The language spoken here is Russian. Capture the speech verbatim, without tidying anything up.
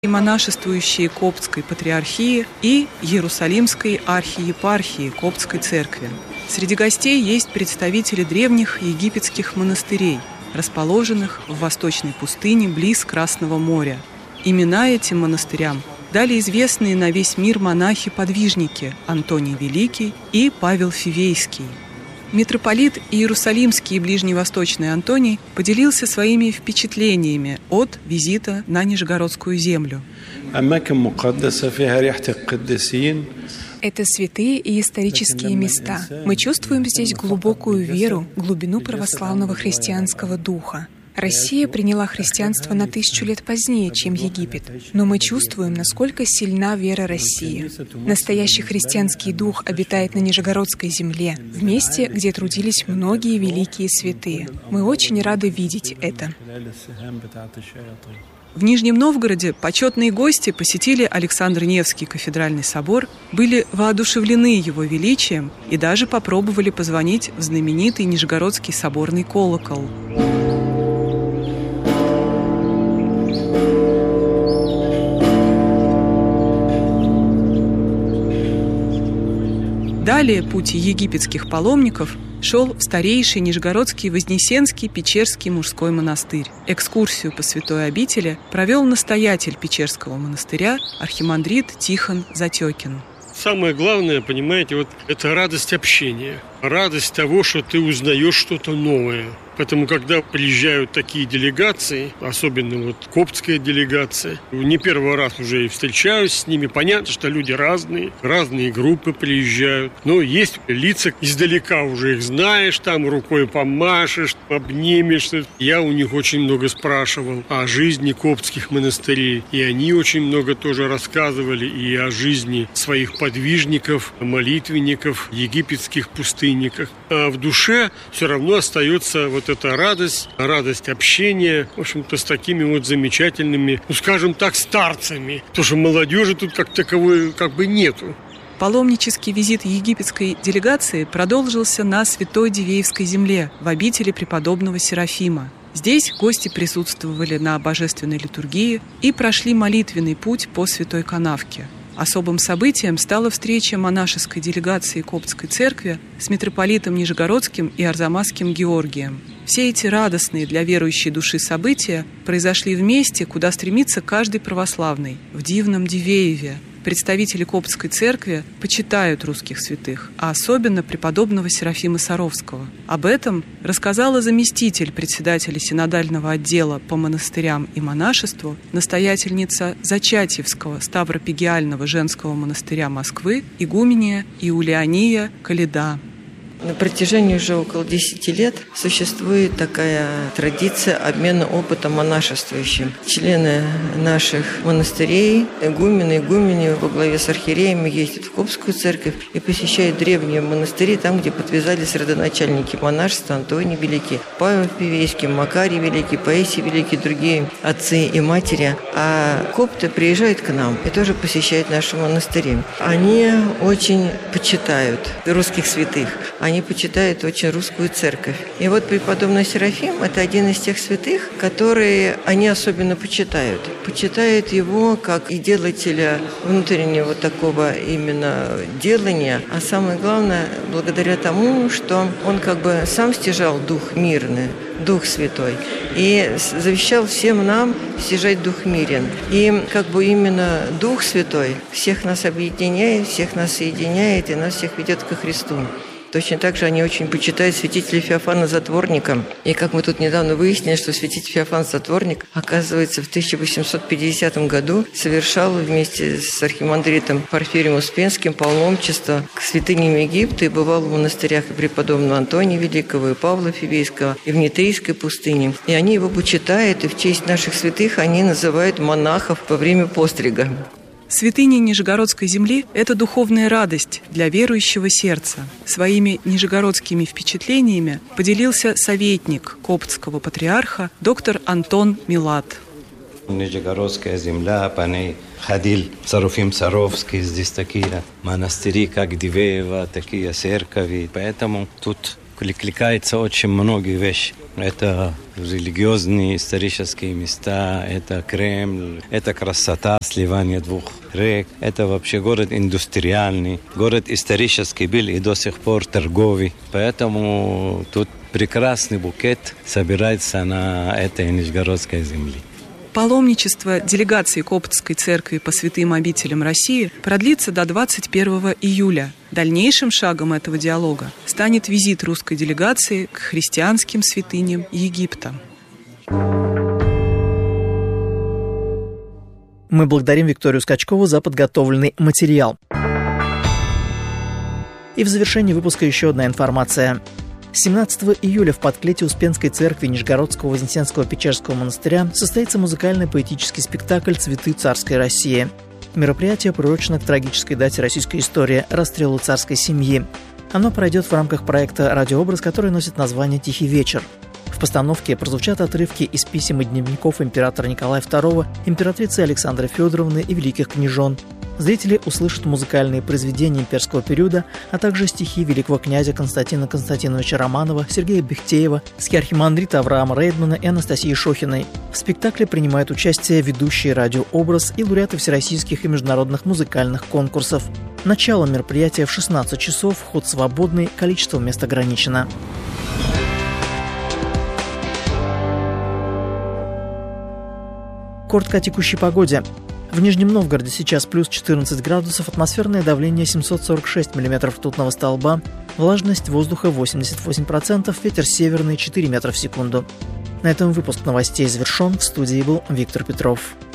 и монашествующие Коптской патриархии и Иерусалимской архиепархии Коптской церкви. Среди гостей есть представители древних египетских монастырей, расположенных в восточной пустыне близ Красного моря. Имена этим монастырям дали известные на весь мир монахи-подвижники Антоний Великий и Павел Фивейский. Митрополит Иерусалимский и Ближневосточный Антоний поделился своими впечатлениями от визита на Нижегородскую землю. Это святые и исторические места. Мы чувствуем здесь глубокую веру, глубину православного христианского духа. Россия приняла христианство на тысячу лет позднее, чем Египет, но мы чувствуем, насколько сильна вера России. Настоящий христианский дух обитает на Нижегородской земле, в месте, где трудились многие великие святые. Мы очень рады видеть это. В Нижнем Новгороде почетные гости посетили Александр Невский кафедральный собор, были воодушевлены его величием и даже попробовали позвонить в знаменитый Нижегородский соборный колокол. Далее путь египетских паломников шел в старейший Нижегородский Вознесенский Печерский мужской монастырь. Экскурсию по святой обители провел настоятель Печерского монастыря архимандрит Тихон Затекин. Самое главное, понимаете, вот это радость общения, радость того, что ты узнаешь что-то новое. Поэтому, когда приезжают такие делегации, особенно вот коптская делегация, не первый раз уже и встречаюсь с ними. Понятно, что люди разные, разные группы приезжают. Но есть лица издалека, уже их знаешь, там рукой помашешь, обнимешься. Я у них очень много спрашивал о жизни коптских монастырей. И они очень много тоже рассказывали и о жизни своих подвижников, молитвенников, египетских пустынников. А в душе все равно остается вот эта радость, радость общения, в общем-то, с такими вот замечательными, ну, скажем так, старцами. Потому что молодежи тут как таковой как бы нету. Паломнический визит египетской делегации продолжился на Святой Дивеевской земле, в обители преподобного Серафима. Здесь гости присутствовали на божественной литургии и прошли молитвенный путь по Святой Канавке. Особым событием стала встреча монашеской делегации Коптской церкви с митрополитом Нижегородским и Арзамасским Георгием. Все эти радостные для верующей души события произошли в месте, куда стремится каждый православный, в дивном Дивееве. Представители Коптской церкви почитают русских святых, а особенно преподобного Серафима Саровского. Об этом рассказала заместитель председателя синодального отдела по монастырям и монашеству, настоятельница Зачатьевского Ставропигиального женского монастыря Москвы, игуменья Иулиания Каледа. На протяжении уже около десяти лет существует такая традиция обмена опытом монашествующим. Члены наших монастырей, игумены, игумени во главе с архиереями ездят в Коптскую церковь и посещают древние монастыри, там, где подвязались родоначальники монашества Антоний Великий, Павел Фивейский, Макарий Великий, Паисий Великий, другие отцы и матери. А копты приезжают к нам и тоже посещают наши монастыри. Они очень почитают русских святых. Они почитают очень русскую церковь. И вот преподобный Серафим – это один из тех святых, которые они особенно почитают. Почитают его как и делателя внутреннего такого именно делания, а самое главное, благодаря тому, что он как бы сам стяжал дух мирный, Дух Святой, и завещал всем нам стяжать Дух мирен. И как бы именно Дух Святой всех нас объединяет, всех нас соединяет и нас всех ведет ко Христу. Точно так же они очень почитают святителя Феофана Затворника. И как мы тут недавно выяснили, что святитель Феофан Затворник, оказывается, в тысяча восемьсот пятидесятом году совершал вместе с архимандритом Порфирием Успенским паломничество к святыням Египта и бывал в монастырях и преподобного Антония Великого, и Павла Фивейского, и в Нитрийской пустыне. И они его почитают, и в честь наших святых они называют монахов во время пострига. Святыни Нижегородской земли – это духовная радость для верующего сердца. Своими нижегородскими впечатлениями поделился советник коптского патриарха доктор Антон Милат. Нижегородская земля, по ней ходил Серафим Саровский, здесь такие монастыри, как Дивеево, такие церкви. Поэтому тут кликается очень многие вещи. Это религиозные исторические места, это Кремль, это красота сливания двух рек. Это вообще город индустриальный, город исторический был и до сих пор торговый. Поэтому тут прекрасный букет собирается на этой Нижегородской земле. Паломничество делегации Коптской церкви по святым обителям России продлится до двадцать первого июля. Дальнейшим шагом этого диалога станет визит русской делегации к христианским святыням Египта. Мы благодарим Викторию Скачкову за подготовленный материал. И в завершении выпуска еще одна информация. семнадцатого июля в подклете Успенской церкви Нижегородского Вознесенского Печерского монастыря состоится музыкально-поэтический спектакль «Цветы царской России». Мероприятие приурочено к трагической дате российской истории – расстрелу царской семьи. Оно пройдет в рамках проекта «Радиообраз», который носит название «Тихий вечер». В постановке прозвучат отрывки из писем и дневников императора Николая второго, императрицы Александры Федоровны и великих княжон. Зрители услышат музыкальные произведения имперского периода, а также стихи великого князя Константина Константиновича Романова, Сергея Бехтеева, архимандрита Авраама Рейдмана и Анастасии Шохиной. В спектакле принимают участие ведущие «Радиообраз» и лауреаты всероссийских и международных музыкальных конкурсов. Начало мероприятия в шестнадцать часов, вход свободный, количество мест ограничено. Коротко о текущей погоде. В Нижнем Новгороде сейчас плюс четырнадцать градусов, атмосферное давление семьсот сорок шесть миллиметров ртутного столба, влажность воздуха восемьдесят восемь процентов, ветер северный четыре метра в секунду. На этом выпуск новостей завершен. В студии был Виктор Петров.